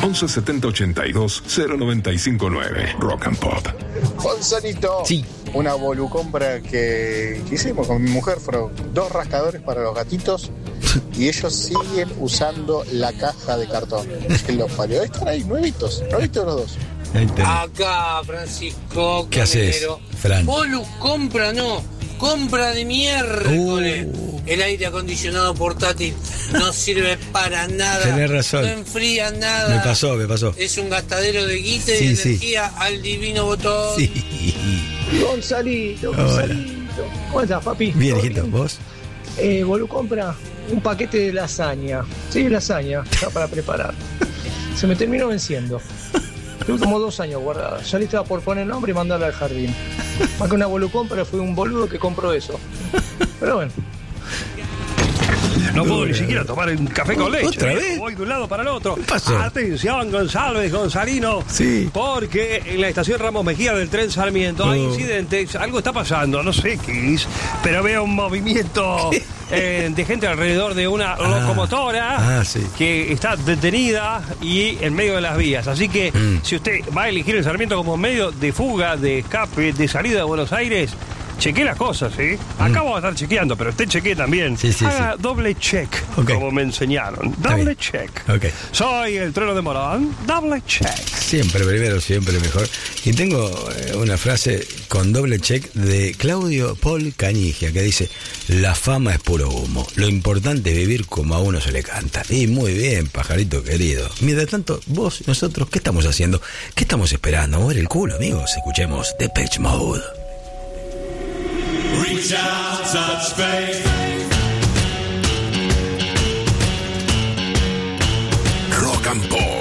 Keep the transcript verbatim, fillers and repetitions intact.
once setenta ochenta y dos cero noventa y cinco nueve. Rock and Pop. Gonzalito. Sí. Una volucompra que, que hicimos con mi mujer fueron dos rascadores para los gatitos y ellos siguen usando la caja de cartón. Que los parió. Están ahí nuevitos, nuevitos los dos. Acá, Francisco. ¿Qué haces, Fran? Bolu, compra no, compra de miércoles. Uh. El aire acondicionado portátil no sirve para nada. Tenés razón. No enfría nada. Me pasó, me pasó. Es un gastadero de guita y Sí, de sí. energía al divino botón. Sí. Gonzalito, Gonzalito. ¿Cómo estás, papi? Bien, ¿Todo hijito, bien? ¿vos? Eh, Bolu compra un paquete de lasaña. Sí, lasaña, ya para preparar. Se me terminó venciendo. Tuve como dos años guardada. Ya le estaba por poner nombre y mandarla al jardín. Más que una Bolu compra, fue un boludo que compró eso. Pero bueno. No puedo ni siquiera tomar un café con leche. ¿Otra vez? Voy de un lado para el otro. ¿Qué pasó? Atención, González, Gonzalino. Sí. Porque en la estación Ramos Mejía del tren Sarmiento hay Oh. incidentes. Algo está pasando, no sé qué es, pero veo un movimiento eh, de gente alrededor de una Ah. locomotora Ah, sí. que está detenida y en medio de las vías. Así que Mm. si usted va a elegir el Sarmiento como medio de fuga, de escape, de salida de Buenos Aires, chequee las cosas, ¿sí? Acá vamos a estar chequeando, pero usted chequee también. Sí, sí, Haga sí. doble check, Ok. como me enseñaron. Está Doble bien. check. Ok. Soy el Trueno de Morón. Doble check. Siempre primero, siempre mejor. Y tengo eh, una frase con doble check de Claudio Paul Canigia que dice: la fama es puro humo, lo importante es vivir como a uno se le canta. Y muy bien, pajarito querido. Mientras tanto, vos y nosotros, ¿qué estamos haciendo? ¿Qué estamos esperando? ¿Mover el culo, amigos? Escuchemos Depeche Mode. Reach out, touch faith. Rock and Pop.